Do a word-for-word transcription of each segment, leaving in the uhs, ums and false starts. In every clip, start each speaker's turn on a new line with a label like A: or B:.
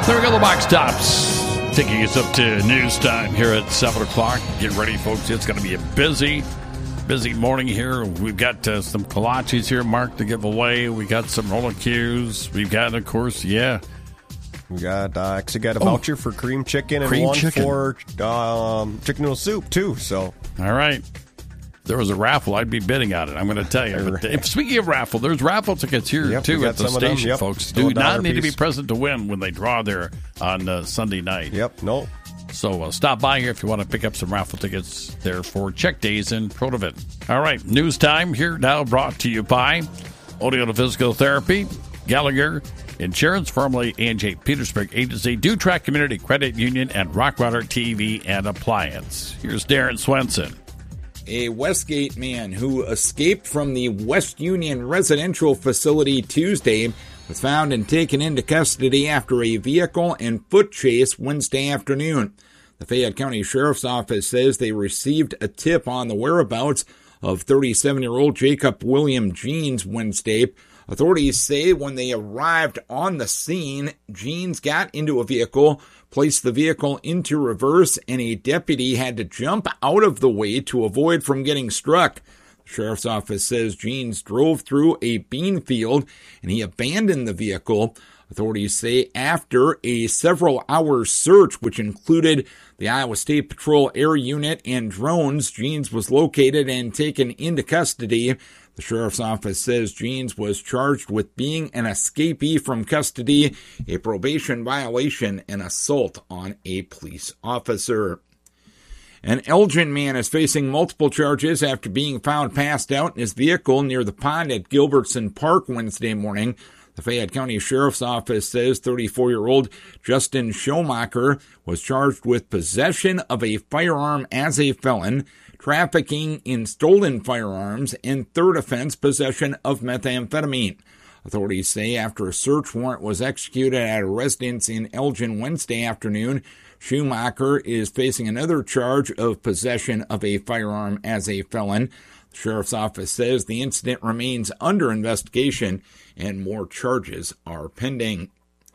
A: There we go, the box tops. Taking us up to news time here at seven o'clock. Get ready, folks. It's going to be a busy, busy morning here. We've got uh, some kolaches here, Mark, to give away. We got some roller cues. We've got, of course, yeah.
B: We got uh, actually got a voucher oh, for cream chicken and
A: cream
B: one
A: chicken.
B: for um, chicken noodle soup, too. So,
A: all right. If there was a raffle, I'd be bidding on it. I'm going to tell you. But if, speaking of raffle, there's raffle tickets here,
B: yep,
A: too, at the station,
B: yep.
A: folks.
B: Still
A: Do not need
B: piece.
A: to be present to win when they draw there on uh, Sunday night.
B: Yep, no.
A: So uh, stop by here if you want to pick up some raffle tickets there for Check Days in Protivin. All right, news time here now brought to you by Odeona Physical Therapy, Gallagher Insurance, formerly A and J Petersburg Agency, Dutrack Community Credit Union, and Rockwater T V and Appliance. Here's Darren Swenson.
C: A Westgate man who escaped from the West Union residential facility Tuesday was found and taken into custody after a vehicle and foot chase Wednesday afternoon. The Fayette County Sheriff's Office says they received a tip on the whereabouts of thirty-seven-year-old Jacob William Jeans Wednesday. Authorities say when they arrived on the scene, Jeans got into a vehicle, placed the vehicle into reverse, and a deputy had to jump out of the way to avoid from getting struck. The Sheriff's Office says Jeans drove through a bean field and he abandoned the vehicle. Authorities say after a several-hour search, which included the Iowa State Patrol Air Unit and drones, Jeans was located and taken into custody. The Sheriff's Office says Jeans was charged with being an escapee from custody, a probation violation, and assault on a police officer. An Elgin man is facing multiple charges after being found passed out in his vehicle near the pond at Gilbertson Park Wednesday morning. The Fayette County Sheriff's Office says thirty-four-year-old Justin Schomacher was charged with possession of a firearm as a felon, trafficking in stolen firearms, and third offense, possession of methamphetamine. Authorities say after a search warrant was executed at a residence in Elgin Wednesday afternoon, Schumacher is facing another charge of possession of a firearm as a felon. The Sheriff's Office says the incident remains under investigation and more charges are pending.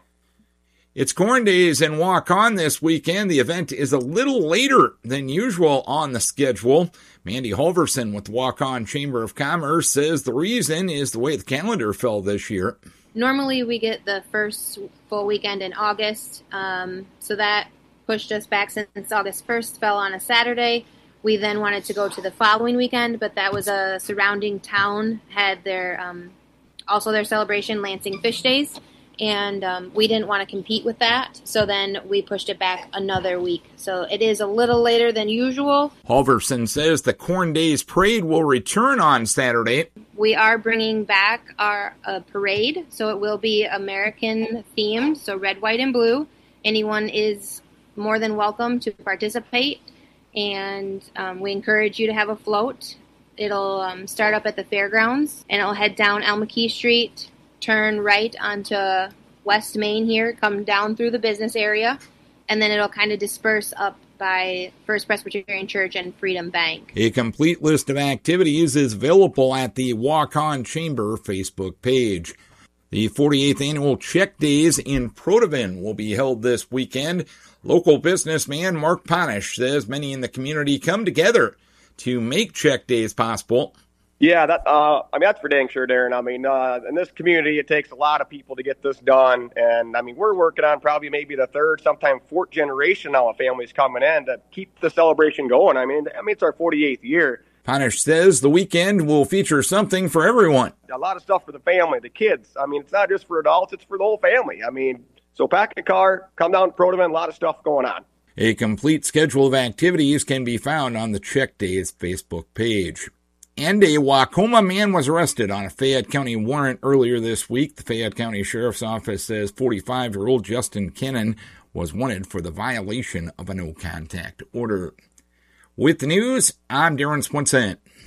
C: It's Corn Days and Walk On this weekend. The event is a little later than usual on the schedule. Mandy Halverson with Walk On Chamber of Commerce says the reason is the way the calendar fell this year.
D: Normally we get the first full weekend in August, um, so that pushed us back since August first fell on a Saturday. We then wanted to go to the following weekend, but that was a surrounding town, had their um, also their celebration, Lansing Fish Days. And um, we didn't want to compete with that, so then we pushed it back another week. So it is a little later than usual.
C: Halverson says the Corn Days Parade will return on Saturday.
D: We are bringing back our uh, parade, so it will be American themed, so red, white, and blue. Anyone is more than welcome to participate, and um, we encourage you to have a float. It'll um, start up at the fairgrounds, and it'll head down Elmekey Street, turn right onto West Main here, come down through the business area, and then it'll kind of disperse up by First Presbyterian Church and Freedom Bank.
C: A complete list of activities is available at the Walk On Chamber Facebook page. The forty-eighth Annual Check Days in Protivin will be held this weekend. Local businessman Mark Ponish says many in the community come together to make Check Days possible.
E: Yeah, that uh, I mean, that's for dang sure, Darren. I mean, uh, in this community, it takes a lot of people to get this done. And, I mean, we're working on probably maybe the third, sometime fourth generation now of families coming in to keep the celebration going. I mean, I mean, it's our forty-eighth year.
C: Ponish says the weekend will feature something for everyone.
E: A lot of stuff for the family, the kids. I mean, it's not just for adults, it's for the whole family. I mean, so pack a car, come down to Protivin, a lot of stuff going on.
C: A complete schedule of activities can be found on the Check Days Facebook page. And a Wacoma man was arrested on a Fayette County warrant earlier this week. The Fayette County Sheriff's Office says forty-five-year-old Justin Kennan was wanted for the violation of a no-contact order. With the news, I'm Darren Swenson.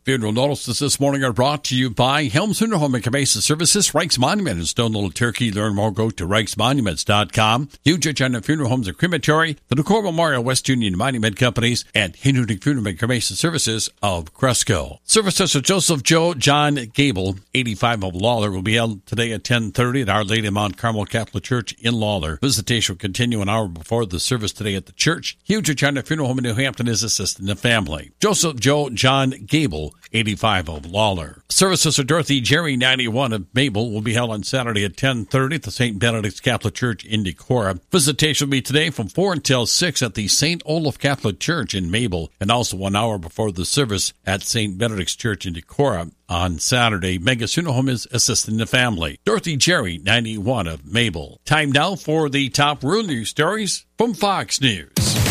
A: Funeral notices this morning are brought to you by Helms Funeral Home and Cremation Services, Reich's Monument in Stone Little Turkey. Learn more, go to reichs monuments dot com. Huge Agenda Funeral Homes and Crematory, the Decor Memorial West Union Monument Companies, and Hindudik Funeral and Cremation Services of Cresco. Services of Joseph Joe John Gable, eighty-five of Lawler, will be held today at ten thirty at Our Lady of Mount Carmel Catholic Church in Lawler. Visitation will continue an hour before the service today at the church. Huge Agenda Funeral Home in New Hampton is assisting the family. Joseph Joe John Gable, eighty-five of Lawler. Services of Dorothy Jerry, ninety-one of Mabel, will be held on Saturday at ten thirty at the Saint Benedict's Catholic Church in Decorah. Visitation will be today from four until six at the Saint Olaf Catholic Church in Mabel, and also one hour before the service at Saint Benedict's Church in Decorah on Saturday. Mega Funeral Home is assisting the family. Dorothy Jerry, ninety-one of Mabel. Time now for the top rural news stories from Fox News.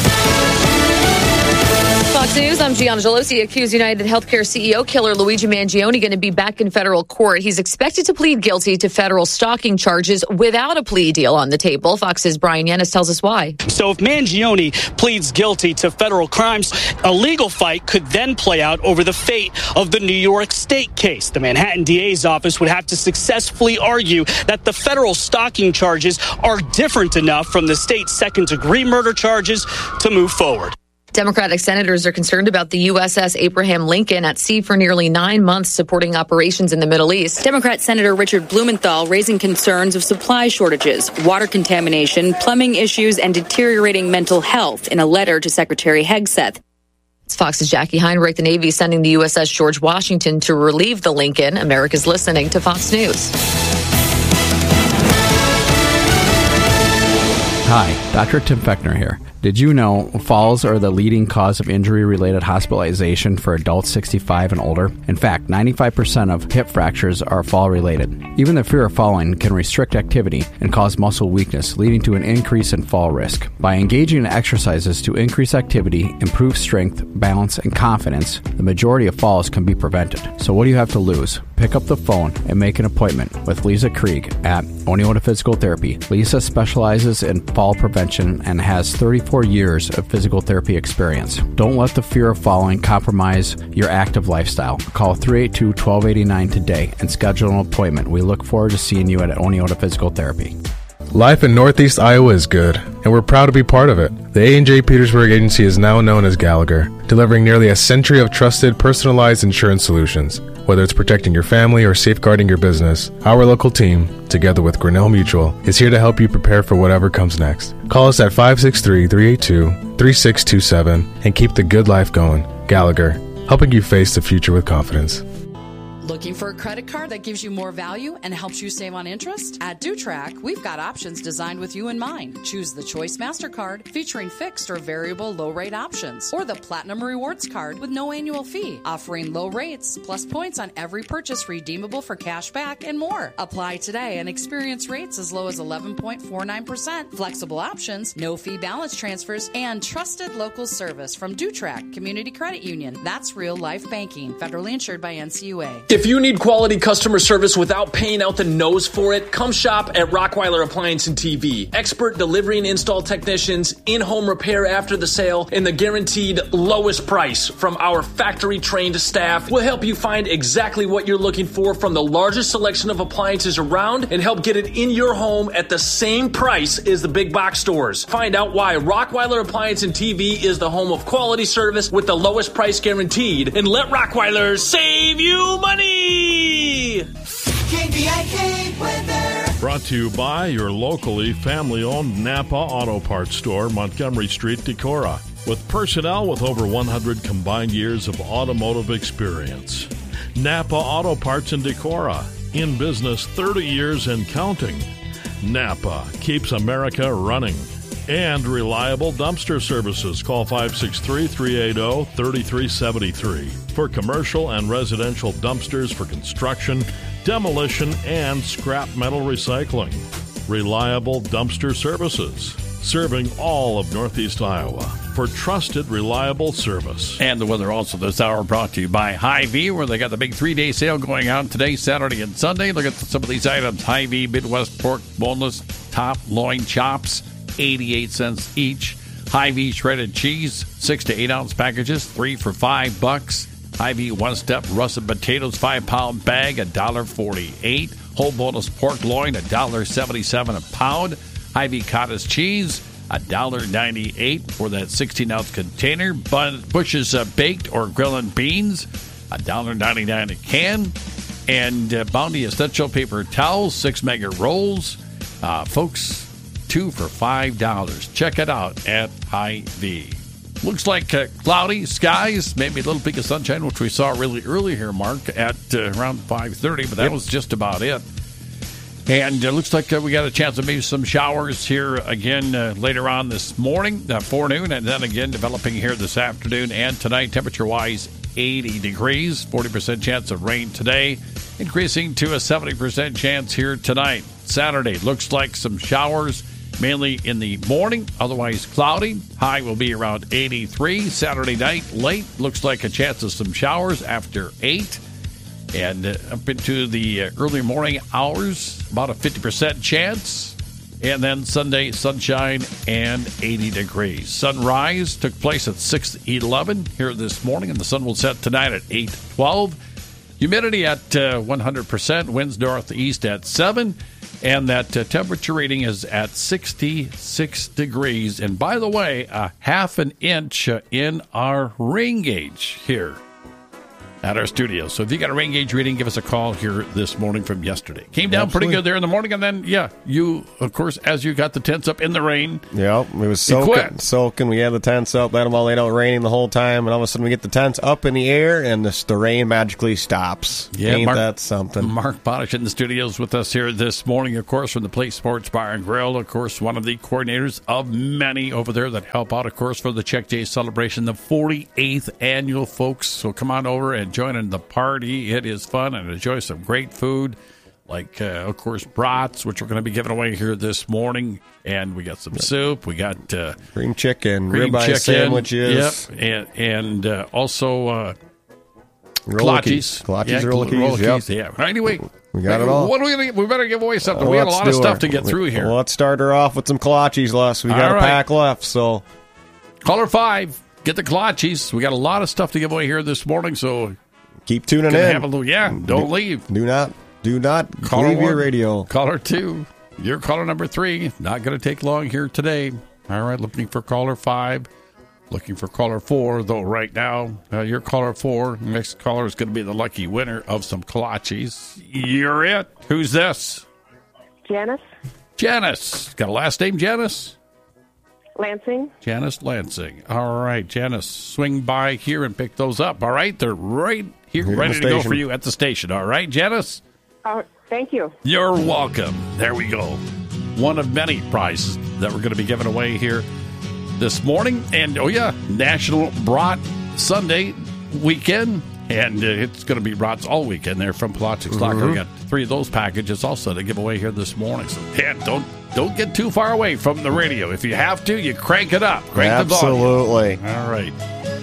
F: Fox News, I'm Gianna Gelosi. Accused United Healthcare C E O killer Luigi Mangione going to be back in federal court. He's expected to plead guilty to federal stalking charges without a plea deal on the table. Fox's Brian Yannis tells us why.
G: So if Mangione pleads guilty to federal crimes, a legal fight could then play out over the fate of the New York State case. The Manhattan D A's office would have to successfully argue that the federal stalking charges are different enough from the state's second-degree murder charges to move forward.
F: Democratic senators are concerned about the U S S Abraham Lincoln at sea for nearly nine months supporting operations in the Middle East.
H: Democrat Senator Richard Blumenthal raising concerns of supply shortages, water contamination, plumbing issues, and deteriorating mental health in a letter to Secretary Hegseth.
F: It's Fox's Jackie Heinrich. The Navy is sending the U S S George Washington to relieve the Lincoln. America's listening to Fox News.
I: Hi, Doctor Tim Fechner here. Did you know falls are the leading cause of injury-related hospitalization for adults sixty-five and older? In fact, ninety-five percent of hip fractures are fall-related. Even the fear of falling can restrict activity and cause muscle weakness, leading to an increase in fall risk. By engaging in exercises to increase activity, improve strength, balance, and confidence, the majority of falls can be prevented. So what do you have to lose? Pick up the phone and make an appointment with Lisa Krieg at Oneota Physical Therapy. Lisa specializes in fall prevention and has thirty-four years of physical therapy experience. Don't let the fear of falling compromise your active lifestyle. Call three eight two, one two eight nine today and schedule an appointment. We look forward to seeing you at Oneota Physical Therapy.
J: Life in Northeast Iowa is good, and we're proud to be part of it. The A and J Petersburg Agency is now known as Gallagher, delivering nearly a century of trusted, personalized insurance solutions. Whether it's protecting your family or safeguarding your business, our local team, together with Grinnell Mutual, is here to help you prepare for whatever comes next. Call us at five six three, three eight two, three six two seven and keep the good life going. Gallagher, helping you face the future with confidence.
K: Looking for a credit card that gives you more value and helps you save on interest? At DuTrack, we've got options designed with you in mind. Choose the Choice MasterCard featuring fixed or variable low-rate options, or the Platinum Rewards Card with no annual fee, offering low rates plus points on every purchase redeemable for cash back and more. Apply today and experience rates as low as eleven point four nine percent, flexible options, no fee balance transfers, and trusted local service from DuTrack Community Credit Union. That's real life banking. Federally insured by N C U A.
L: If you need quality customer service without paying out the nose for it, come shop at Rockweiler Appliance and T V. Expert delivery and install technicians, in-home repair after the sale, and the guaranteed lowest price from our factory-trained staff will help you find exactly what you're looking for from the largest selection of appliances around and help get it in your home at the same price as the big box stores. Find out why Rockweiler Appliance and T V is the home of quality service with the lowest price guaranteed, and let Rockweiler save you money! K
M: V I K weather.
N: Brought to you by your locally family-owned Napa Auto Parts store, Montgomery Street, Decorah. With personnel with over one hundred combined years of automotive experience. Napa Auto Parts in Decorah. In business thirty years and counting. Napa keeps America running. And reliable dumpster services. Call five six three, three eight zero, three three seven three for commercial and residential dumpsters for construction, demolition, and scrap metal recycling. Reliable dumpster services. Serving all of Northeast Iowa for trusted, reliable service.
A: And the weather also this hour brought to you by Hy-Vee, where they got the big three-day sale going on today, Saturday, and Sunday. Look at some of these items. Hy-Vee Midwest pork boneless top loin chops, eighty-eight cents each. Hy-Vee shredded cheese, six to eight ounce packages, three for five bucks. Hy-Vee one-step russet potatoes, five-pound bag, one dollar forty-eight. Whole bonus pork loin, one dollar seventy-seven a pound. Hy-Vee cottage cheese, one dollar ninety-eight for that sixteen-ounce container. Bun, Bush's uh, baked or grilling beans, one dollar ninety-nine a can. And uh, Bounty essential paper towels, six mega rolls. Uh, folks, two for five dollars. Check it out at Hy-Vee. Looks like uh, cloudy skies, maybe a little peak of sunshine, which we saw really early here, Mark, at uh, around five thirty, but that yep. was just about it. And it uh, looks like uh, we got a chance of maybe some showers here again uh, later on this morning, uh, forenoon, and then again developing here this afternoon and tonight, temperature-wise, eighty degrees, forty percent chance of rain today, increasing to a seventy percent chance here tonight. Saturday looks like some showers, mainly in the morning, otherwise cloudy. High will be around eighty-three. Saturday night, late, looks like a chance of some showers after eight. And uh, up into the uh, early morning hours, about a fifty percent chance. And then Sunday, sunshine and eighty degrees. Sunrise took place at six eleven here this morning, and the sun will set tonight at eight twelve. Humidity at uh, one hundred percent, winds northeast at seven, and that uh, temperature reading is at sixty-six degrees. And by the way, a half an inch uh, in our rain gauge here at our studio. So if you got a rain gauge reading, give us a call here this morning from yesterday. Came down Absolutely. pretty good there in the morning, and then, yeah, you, of course, as you got the tents up in the rain.
B: Yep, it was soaking, soaking. We had the tents up, let them all laid out raining the whole time, and all of a sudden we get the tents up in the air, and this, the rain magically stops.
A: Yeah,
B: Ain't
A: Mark,
B: that something?
A: Mark Bonish in the studios with us here this morning, of course, from the Place Sports Bar and Grill, of course, one of the coordinators of many over there that help out, of course, for the Check Day celebration, the forty-eighth annual, folks. So come on over and join in the party. It is fun, and enjoy some great food, like, uh, of course, brats, which we're going to be giving away here this morning. And we got some soup. We got uh,
B: cream chicken,
A: cream
B: ribeye
A: chicken,
B: sandwiches.
A: Yep, and, and uh, also uh,
B: kolaches. Kolaches,
A: yeah,
B: rollies, yep.
A: Yeah. Anyway,
B: we got it all.
A: What are we going to? We better give away something.
B: Uh,
A: we got a lot of stuff
B: her.
A: to get through here.
B: Well, let's start her off with some kolaches, Les. We got all a right. pack left, so
A: caller five, get the kolaches. We got a lot of stuff to give away here this morning, so.
B: Keep tuning in.
A: Have a little, yeah, don't
B: do,
A: leave.
B: Do not, do not
A: caller
B: leave
A: one,
B: your radio.
A: Caller two, you're caller number three. Not going to take long here today. All right, looking for caller five. Looking for caller four, though right now, uh, you're caller four. Next caller is going to be the lucky winner of some kolaches. You're it. Who's this?
O: Janice.
A: Janice. Got a last name, Janice?
O: Lansing.
A: Janice Lansing. All right, Janice, swing by here and pick those up. All right, they're right here, here ready to go for you at the station. All right, Janice?
O: Uh, thank you.
A: You're welcome. There we go. One of many prizes that we're going to be giving away here this morning. And, oh, yeah, National Brat Sunday weekend. And uh, it's going to be brats all weekend there from Pelagic Stock. Mm-hmm. We got three of those packages also to give away here this morning. So, yeah, don't don't get too far away from the radio. If you have to, you crank it up. Crank
B: Absolutely.
A: the volume. All right.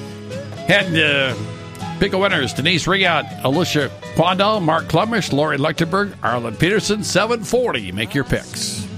A: And uh, pick a winners. Denise Riot, Alicia Quandal, Mark Klumrish, Lori Lechtenberg, Arlen Peterson, seven forty. Make your picks.